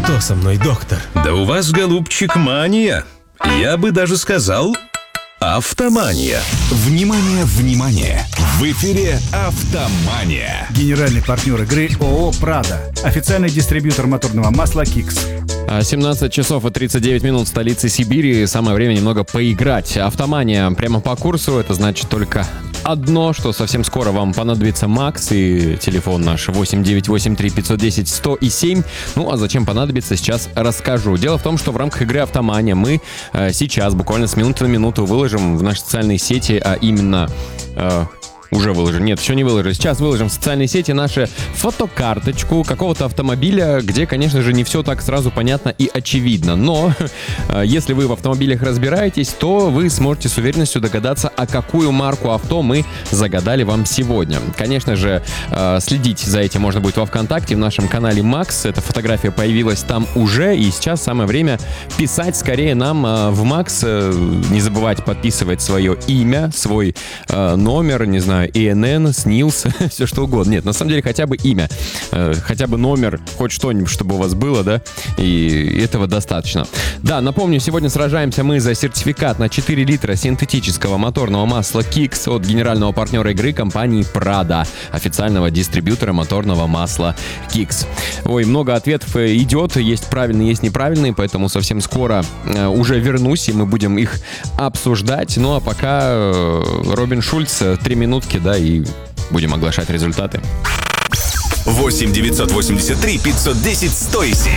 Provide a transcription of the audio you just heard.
Что со мной, доктор? Да у вас, голубчик, мания. Я бы даже сказал, автомания. Внимание, внимание! В эфире «Автомания». Генеральный партнер игры ООО «Прада». Официальный дистрибьютор моторного масла «Кикс». 17 часов и 39 минут в столице Сибири. Самое время немного поиграть. Автомания прямо по курсу. Это значит только одно, что совсем скоро вам понадобится Макс и телефон наш 8983 510 107. Ну, а зачем понадобится, сейчас расскажу. Дело в том, что в рамках игры «Автомания» мы сейчас, буквально с минуты на минуту, выложим в наши социальные сети, а именно... Уже выложим. Нет, еще не выложим. Сейчас выложим в социальные сети нашу фотокарточку какого-то автомобиля, где, конечно же, не все так сразу понятно и очевидно. Но если вы в автомобилях разбираетесь, то вы сможете с уверенностью догадаться, а какую марку авто мы загадали вам сегодня. Конечно же, следить за этим можно будет во ВКонтакте, в нашем канале Макс. Эта фотография появилась там уже, и сейчас самое время писать скорее нам в Макс. Не забывать подписывать свое имя, свой номер, не знаю, ИНН, СНИЛС, все что угодно. Нет, на самом деле хотя бы имя, хотя бы номер, хоть что-нибудь, чтобы у вас было, да, и этого достаточно. Да, напомню, сегодня сражаемся мы за сертификат на 4 литра синтетического моторного масла Kix от генерального партнера игры компании Prada, официального дистрибьютора моторного масла Kix. Ой, много ответов идет, есть правильные, есть неправильные, поэтому совсем скоро уже вернусь, и мы будем их обсуждать. Ну а пока Робин Шульц, 3 минутки, да, и будем оглашать результаты. 8 983 510 107.